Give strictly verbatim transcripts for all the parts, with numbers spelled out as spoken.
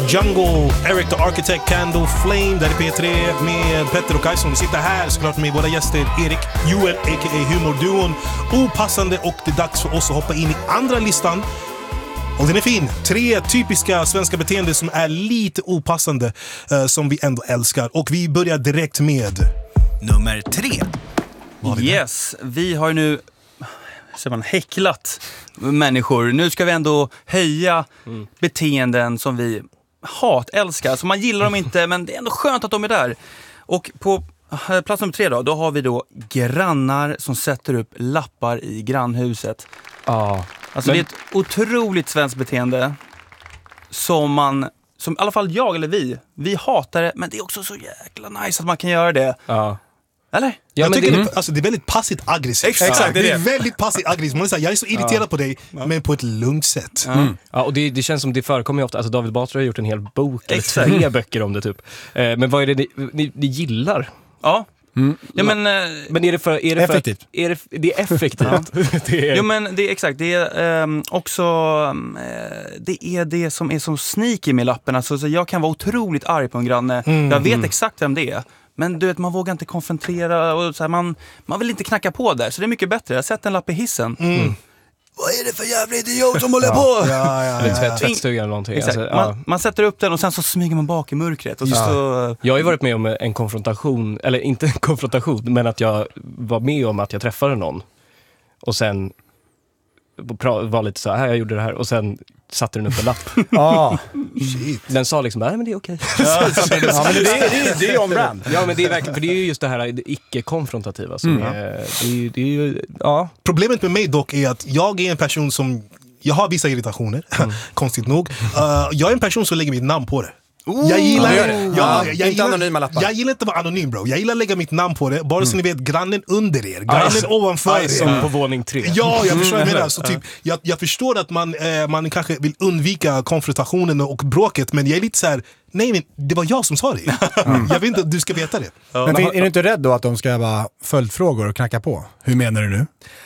Jungle, Eric the Architect, Candle, Flame, där är P tre med Petter och Kajson. Vi sitter här såklart med våra gäster Erik, Joel, a k a. Humorduon. Opassande, och det är dags för oss att hoppa in i andra listan. Och den är fin. Tre typiska svenska beteenden som är lite opassande, uh, som vi ändå älskar. Och vi börjar direkt med nummer tre. Yes, vi har nu så man häcklat människor. Nu ska vi ändå höja mm. beteenden som vi hatälskar. Så man gillar dem inte, men det är ändå skönt att de är där. Och på plats nummer tre då, då har vi då grannar som sätter upp lappar i grannhuset. Ja. Alltså men... det är ett otroligt svenskt beteende som man, som i alla fall jag eller vi, vi hatar det, men det är också så jäkla nice att man kan göra det. Ja. Eller? Ja, jag tycker det, det, alltså, det är väldigt passivt aggressivt. Exakt, ja, det, det är är väldigt passivt aggressivt. Man är så här, jag är så irriterad ja. på dig, ja. men på ett lugnt sätt. Ja, mm. ja och det, det känns som det förekommer ju ofta. Alltså David Batra har gjort en hel bok, eller tre böcker om det typ. Eh, men vad är det ni, ni, ni gillar? Ja. Mm. Ja, men, eh, men är det för är det effektivt? För, är det, det är effektivt. det är... Jo, men det är exakt. Det är eh, också eh, det är det som är som sneaky med lappen. Alltså, så jag kan vara otroligt arg på en granne. Mm. Jag vet exakt vem det är. Men du vet, man vågar inte konfrontera och så här, man, man vill inte knacka på där. Så det är mycket bättre. Jag sätter en lapp i hissen. Mm. Mm. Vad är det för jävla idiot som håller på? Ja, ja, ja, eller tvätt, tvättstugan eller någonting. Exakt. Alltså, man, ja. man sätter upp den och sen så smyger man bak i mörkret. Och så, ja. så... Jag har ju varit med om en konfrontation, eller inte en konfrontation, men att jag var med om att jag träffade någon. Och sen var lite så här, jag gjorde det här. Och sen satte den upp en lapp. ah, shit. Den sa liksom, nej men det är okej. Ja, ja, men det, det, det är on brand. Ja, men det är verkligen, för det är ju just det här icke-konfrontativa som mm. är, det är ju, det är ju, ja. Problemet med mig dock är att jag är en person som, jag har vissa irritationer, mm. konstigt nog. Uh, jag är en person som lägger mitt namn på det. Oh, jag gillar ja, det. Ja, jag, jag, inte gillar, anonyma lappar. Jag gillar inte att vara anonym, bro. Jag gillar att lägga mitt namn på det. Bara mm. så ni vet, grannen under er, grannen Ice. ovanför Ice. er. Som på våning tre. Ja, jag förstår vad jag menar. Så typ, jag, jag förstår att man, eh, man kanske vill undvika konfrontationen och bråket, men jag är lite så här: nej men det var jag som sa det. Mm. Jag vill inte att du ska veta det. Men är, är du inte rädd då att de ska vara följdfrågor och knacka på? Hur menar du nu?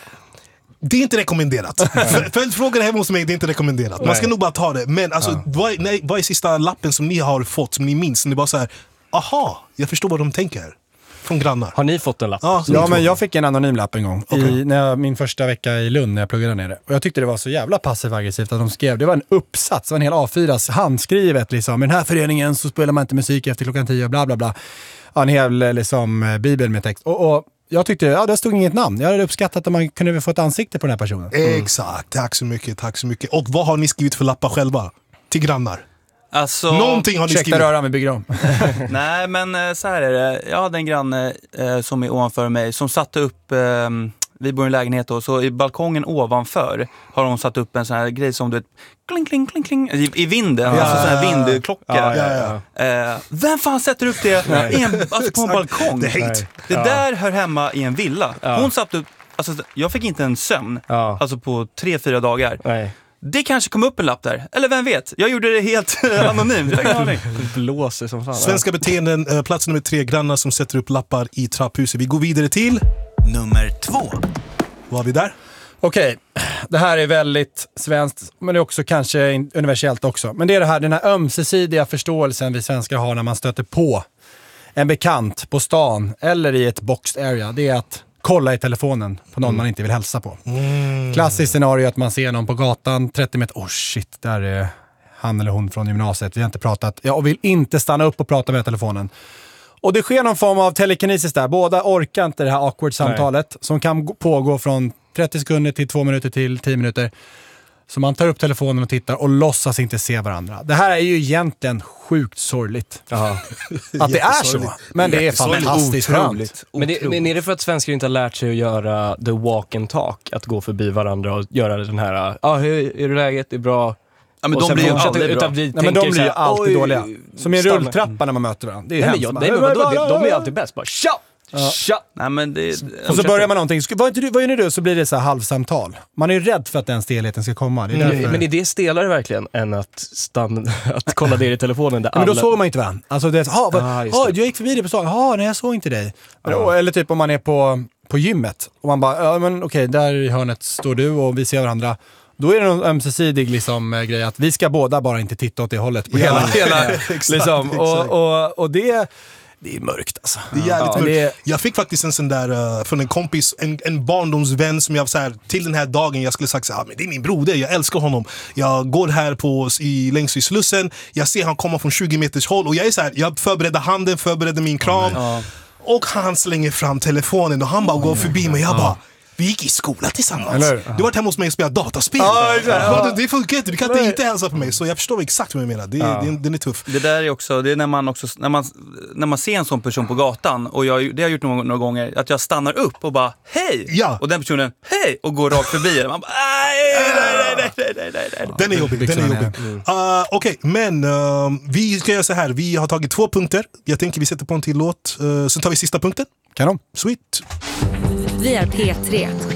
Det är inte rekommenderat. Följdfrågor hemma hos mig, det är inte rekommenderat. Man ska nog bara ta det. Men alltså, ja. vad, är, nej, vad är sista lappen som ni har fått, som ni minns? Ni bara så här, aha, jag förstår vad de tänker. Från grannar. Har ni fått en lapp? Ja, ja men jag fick en anonym lapp en gång. Okay. I, när jag, min första vecka i Lund när jag pluggade nere. Och jag tyckte det var så jävla passiv-aggressivt att de skrev. Det var en uppsats, det var en hel A fyra handskrivet liksom. Med den här föreningen så spelar man inte musik efter klockan tio och bla bla bla. Ja, en hel liksom, bibel med text. Och... och jag tyckte, ja, det stod inget namn. Jag hade uppskattat att man kunde få ett ansikte på den här personen. Mm. Exakt, tack så mycket, tack så mycket. Och vad har ni skrivit för lappar själva? Till grannar? Alltså, någonting har ni skrivit. Ursäkta röra, vi bygger om. Nej, men så här är det. Jag hade en granne eh, som är ovanför mig som satte upp, eh, vi bor i en lägenhet då, så i balkongen ovanför har hon satt upp en sån här grej som du vet, kling, kling, kling, kling, i, i vinden, ja, alltså sån här vindklocka. Ja, ja, ja. Eh, vem fan sätter upp det i en, alltså på en balkong? Det, hate. det ja. där hör hemma i en villa. Ja. Hon satte upp, alltså jag fick inte en sömn, ja. alltså på tre, fyra dagar. Nej. Det kanske kom upp en lapp där. Eller vem vet? Jag gjorde det helt anonymt. Det blåser som fan. Svenska beteenden, eh, plats nummer tre, grannar som sätter upp lappar i trapphuset. Vi går vidare till nummer två. Vad har vi där? Okej, det här är väldigt svenskt, men det är också kanske universellt också. Men det är det här, den här ömsesidiga förståelsen vi svenskar har när man stöter på en bekant på stan eller i ett boxed area. Det är att kolla i telefonen på någon mm. man inte vill hälsa på. Mm. Klassiskt scenario att man ser någon på gatan trettio meter. Åh oh shit, där är han eller hon från gymnasiet. Vi har inte pratat. Jag vill inte stanna upp och prata med telefonen. Och det sker någon form av telekinesis där. Båda orkar inte det här awkward samtalet. Nej. Som kan pågå från trettio sekunder till två minuter till tio minuter. Så man tar upp telefonen och tittar och låtsas inte se varandra. Det här är ju egentligen sjukt sorgligt. Jaha. Att det är så. Men det är fantastiskt skönt. Men, det, men är det för att svenskar inte har lärt sig att göra the walk and talk? Att gå förbi varandra och göra den här, ja, ah, hur är det läget? Det är bra. Ja, men de blir ju aldrig bra. Utan vi Nej, men de blir ju alltid dåliga. Som i en stanna. rulltrappa när man möter varandra. Det är nej, hemskt. Men jag, nej, men vadå? De, de är alltid bäst. Bara, tja! Ja. Tja! Nej, men det, och så börjar man någonting. Vad, vad gör ni då? Så blir det så här halvsamtal. Man är ju rädd för att den stelheten ska komma. Det är därför... mm, men är det stelare verkligen än att, stanna, att kolla det i telefonen? Där ja, men då alla... såg man inte varandra. Alltså det är så, ha, ah, ah, jag gick förbi dig på stan. Ja, nej, jag såg inte dig. Ah. Eller typ om man är på, på gymmet. Och man bara, ja men okej, där i hörnet står du och vi ser varandra. då är det någon ömsesidig liksom, eh, grej att vi ska båda bara inte titta åt det hållet på hela, hela exakt, liksom, exakt. och, och, och det det är mörkt alltså. Det är jävligt Ja, mörkt. det- Jag fick faktiskt en sån där uh, från en kompis, en, en barndomsvän som jag så här, till den här dagen jag skulle sagt så här, ah, men det är min broder, jag älskar honom. Jag går här på, i, längs i Slussen, jag ser han komma från tjugo meters håll och jag är så här, jag förberedde handen, förberedde min kram och han slänger fram telefonen och han bara går förbi mig. Jag bara, vi gick i skola tillsammans. Eller? Du var hemma hos mig och spelade dataspel. Ja, exakt. Jag bara, det funkar inte, du kan inte, inte hälsa på mig. Så jag förstår exakt vad jag menar. Det, ja. det, den är tuff. Det där är också, det är när man också, när man, när man ser en sån person på gatan, och jag, det har jag gjort några, några gånger, att jag stannar upp och bara, hej! Ja. Och den personen, hej! Och går rakt förbi. Man bara, nej, nej, nej, nej, nej, nej, nej. Den är jobbig, den är jobbig. Mm. Uh, Okej, okay, men uh, vi ska göra så här. Vi har tagit två punkter. Jag tänker vi sätter på en till låt. Uh, sen tar vi sista punkten. Kan de? Sweet. Vi är P tre.